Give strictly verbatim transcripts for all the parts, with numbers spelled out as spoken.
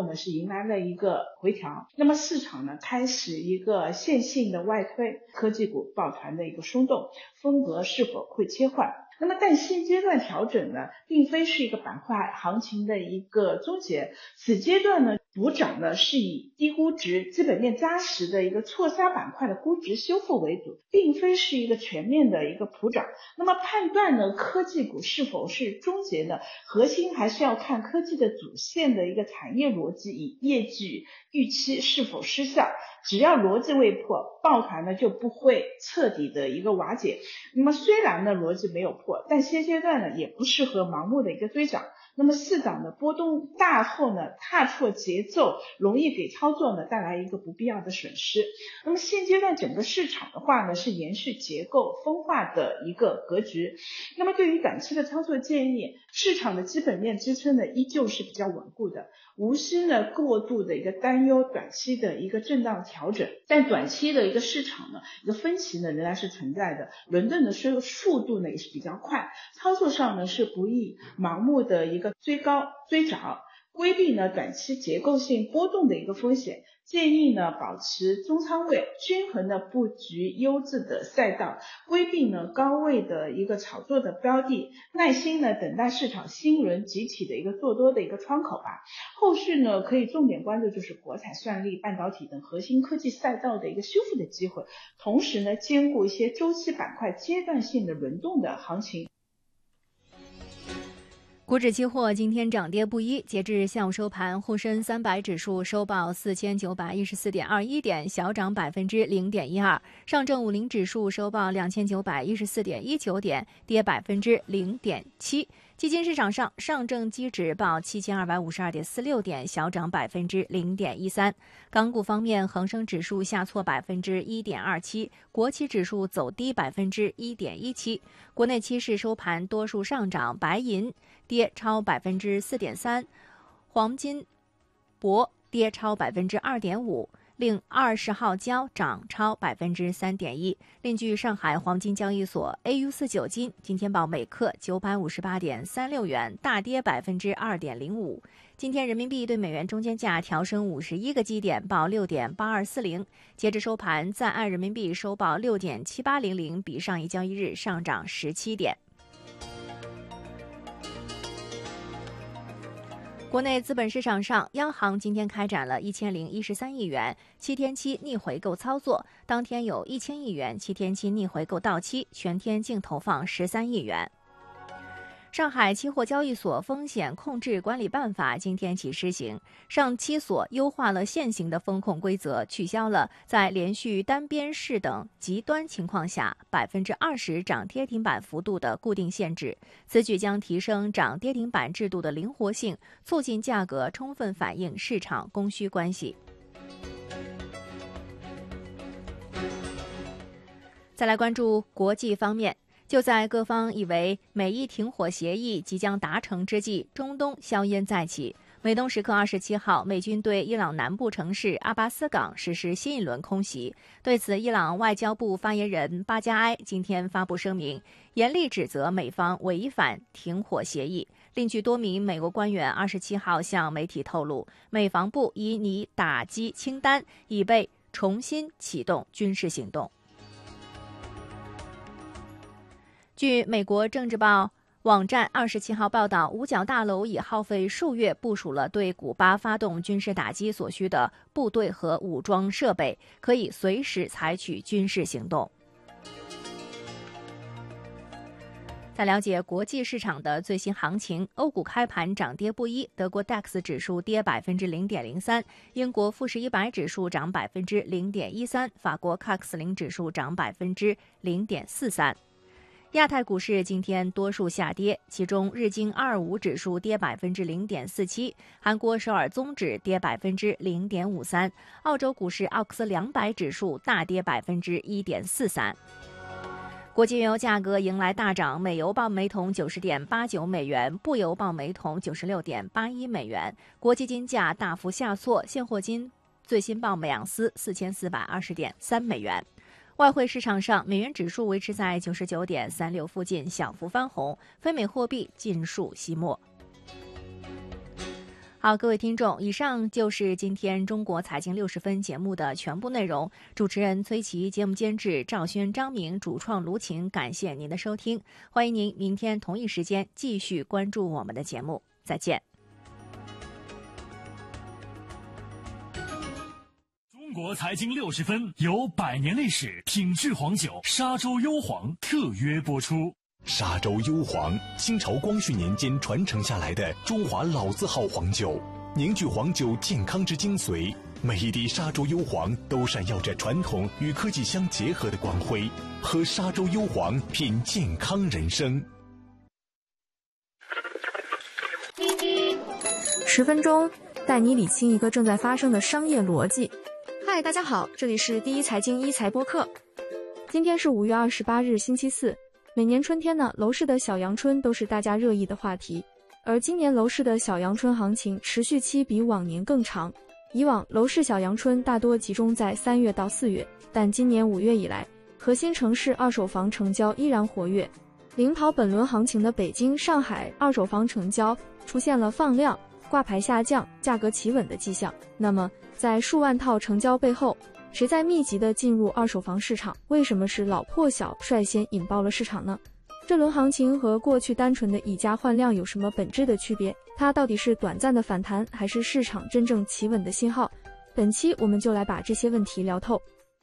后呢是迎来了一个回调，那么市场呢开始一个线性的外推，科技股抱团的一个松动，风格是否会切换？那么但现阶段调整呢并非是一个板块行情的一个终结，此阶段呢补涨呢是以低估值基本面扎实的一个错杀板块的估值修复为主，并非是一个全面的一个普涨。那么判断呢科技股是否是终结呢，核心还是要看科技的主线的一个产业逻辑以业绩预期是否失效，只要逻辑未破，抱团呢就不会彻底的一个瓦解。那么虽然呢逻辑没有破，但现阶段呢也不适合盲目的一个追涨，那么市场的波动大后呢踏错节奏，容易给操作呢带来一个不必要的损失。那么现阶段整个市场的话呢是延续结构分化的一个格局，那么对于短期的操作建议，市场的基本面支撑呢依旧是比较稳固的，无需呢过度的一个担忧短期的一个震荡调整，但短期的一个市场呢一个分歧呢仍然是存在的，轮动的速度呢也是比较快，操作上呢是不宜盲目的一个追高追涨，规避呢短期结构性波动的一个风险，建议呢保持中仓位，均衡的布局优质的赛道，规避呢高位的一个炒作的标的，耐心呢等待市场新一轮集体的一个做多的一个窗口吧。后续呢可以重点关注就是国产算力、半导体等核心科技赛道的一个修复的机会，同时呢兼顾一些周期板块阶段性的轮动的行情。 股指期货今天涨跌不一，截至下午收盘，沪深三百指数收报四千九百一十四点二一点，小涨百分之零点一二；上证五零指数收报两千九百一十四点一九点，跌百分之零点七。基金市场上，上证期指报七千二百五十二点四六点，小涨百分之零点一三。港股方面，恒生指数下挫百分之一点二七，国企指数走低百分之一点一七。国内期市收盘多数上涨，白银跌超百分之四点三，黄金、铂跌超百分之二点五。另二十号交涨超百分之三点一。另据上海黄金交易所 A U 四九金今天报每克九百五十八点三六元，大跌百分之二点零五。今天人民币对美元中间价调升五十一个基点，报六点八二四零。截至收盘，在岸人民币收报六点七八零零，比上一交易日上涨十七点。国内资本市场上，央行今天开展了一千零一十三亿元七天期逆回购操作，当天有一千亿元七天期逆回购到期，全天净投放十三亿元。上海期货交易所风险控制管理办法今天起施行，上期所优化了现行的风控规则，取消了在连续单边市等极端情况下百分之二十涨跌停板幅度的固定限制。此举将提升涨跌停板制度的灵活性，促进价格充分反映市场供需关系。再来关注国际方面。就在各方以为美伊停火协议即将达成之际，中东硝烟再起。美东时刻二十七号，美军对伊朗南部城市阿巴斯港实施新一轮空袭。对此，伊朗外交部发言人巴加埃今天发布声明，严厉指责美方违反停火协议。另据多名美国官员二十七号向媒体透露，美防部以拟打击清单已被重新启动军事行动。据美国政治报网站二十七号报道，五角大楼已耗费数月部署了对古巴发动军事打击所需的部队和武装设备，可以随时采取军事行动。在了解国际市场的最新行情，欧股开盘涨跌不一，德国 D A X 指数跌百分之零点零三，英国富时一百指数涨百分之零点一三，法国 C A C 零指数涨百分之零点四三。亚太股市今天多数下跌，其中日经二二五指数跌百分之零点四七，韩国首尔综指跌百分之零点五三，澳洲股市奥克斯两百指数大跌百分之一点四三。国际原油价格迎来大涨，美油报每桶九十点八九美元，布油报每桶九十六点八一美元。国际金价大幅下挫，现货金最新报每盎司四千四百二十点三美元。外汇市场上，美元指数维持在九十九点三六附近，小幅翻红，非美货币尽数吸墨。 好，各位听众，以上就是今天中国财经六十分节目的全部内容。主持人崔琦，节目监制赵轩、张明，主创卢晴，感谢您的收听。欢迎您明天同一时间继续关注我们的节目，再见。 中国财经六十分由百年历史品质黄酒沙洲幽黄特约播出。 沙洲幽黄，清朝光绪年间传承下来的中华老字号黄酒，凝聚黄酒健康之精髓。每一滴沙洲幽黄都闪耀着传统与科技相结合的光辉。喝沙洲幽黄，品健康人生。 十分钟带你理清一个正在发生的商业逻辑。嗨，大家好，这里是第一财经一财播客。今天是五月二十八日，星期四。每年春天呢，楼市的小阳春都是大家热议的话题，而今年楼市的小阳春行情持续期比往年更长。以往楼市小阳春大多集中在三月到四月，但今年五月以来，核心城市二手房成交依然活跃。领跑本轮行情的北京、上海二手房成交出现了放量、挂牌下降、价格企稳的迹象。那么，在数万套成交背后，谁在密集地进入二手房市场？为什么是老破小率先引爆了市场呢？这轮行情和过去单纯的以价换量有什么本质的区别？它到底是短暂的反弹，还是市场真正企稳的信号？本期我们就来把这些问题聊透。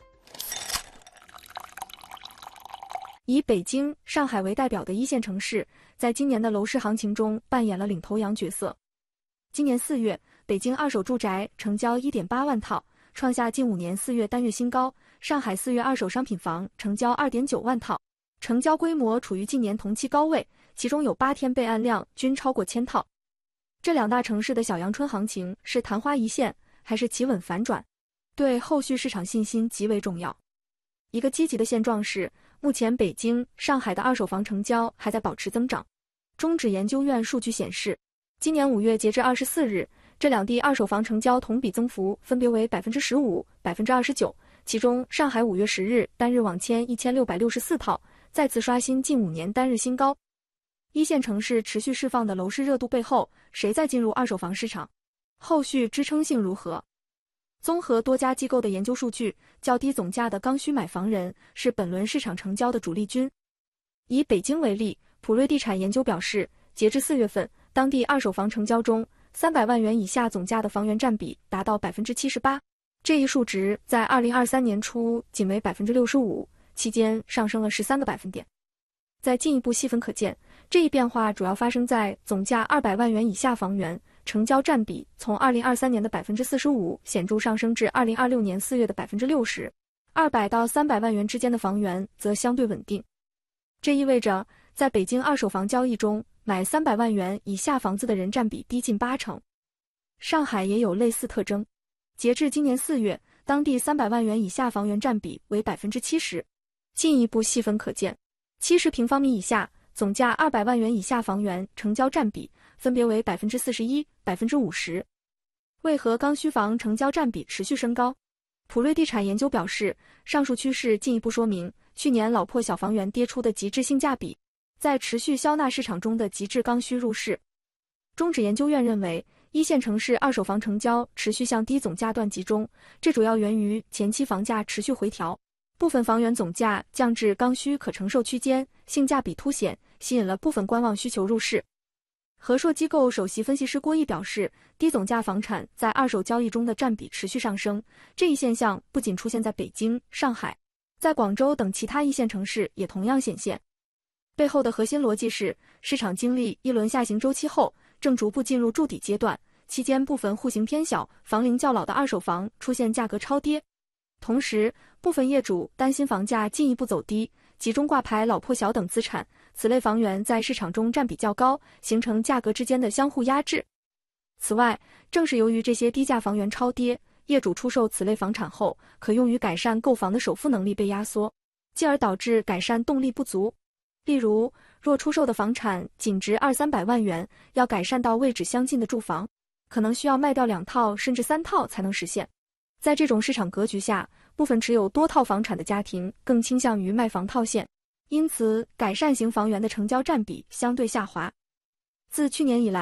以北京、上海为代表的一线城市，在今年的楼市行情中扮演了领头羊角色。今年四月，北京二手住宅成交 一点八万套，创下近五年四月单月新高。上海四月二手商品房成交 二点九万套，成交规模处于近年同期高位，其中有八天备案量均超过千套。这两大城市的小阳春行情是昙花一现，还是企稳反转？对后续市场信心极为重要。一个积极的现状是，目前北京、上海的二手房成交还在保持增长。中指研究院数据显示，今年五月截至二十四日，这两地二手房成交同比增幅分别为 百分之十五、百分之二十九， 其中上海五月十日单日网签一千六百六十四套，再次刷新近五年单日新高。一线城市持续释放的楼市热度背后，谁在进入二手房市场？后续支撑性如何？综合多家机构的研究数据，较低总价的刚需买房人是本轮市场成交的主力军。以北京为例，普瑞地产研究表示，截至四月份，当地二手房成交中三百万元以下总价的房源占比达到 百分之七十八， 这一数值在二零二三年初仅为 百分之六十五， 期间上升了十三个百分点。再进一步细分可见，这一变化主要发生在总价二百万元以下房源，成交占比从二零二三年的 百分之四十五 显著上升至二零二六年四月的 百分之六十， 二百到三百万元之间的房源则相对稳定。这意味着，在北京二手房交易中，买三百万元以下房子的人占比低近八成。上海也有类似特征，截至今年四月，当地三百万元以下房源占比为 百分之七十。进一步细分可见，七十平方米以下、总价二百万元以下房源成交占比分别为 百分之四十一、百分之五十。为何刚需房成交占比持续升高？普瑞地产研究表示，上述趋势进一步说明，去年老破小房源跌出的极致性价比，在持续消纳市场中的极致刚需入市。中指研究院认为，一线城市二手房成交持续向低总价段集中，这主要源于前期房价持续回调，部分房源总价降至刚需可承受区间，性价比凸显，吸引了部分观望需求入市。和硕机构首席分析师郭毅表示，低总价房产在二手交易中的占比持续上升，这一现象不仅出现在北京、上海，在广州等其他一线城市也同样显现。背后的核心逻辑是，市场经历一轮下行周期后，正逐步进入筑底阶段，期间部分户型偏小、房龄较老的二手房出现价格超跌。同时，部分业主担心房价进一步走低，集中挂牌老破小等资产，此类房源在市场中占比较高，形成价格之间的相互压制。此外，正是由于这些低价房源超跌，业主出售此类房产后，可用于改善购房的首付能力被压缩，进而导致改善动力不足。例如，若出售的房产仅值二三百万元，要改善到位置相近的住房，可能需要卖掉两套甚至三套才能实现。在这种市场格局下，部分持有多套房产的家庭更倾向于卖房套现，因此改善型房源的成交占比相对下滑。自去年以来，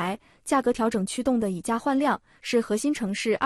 价格调整驱动的以价换量是核心城市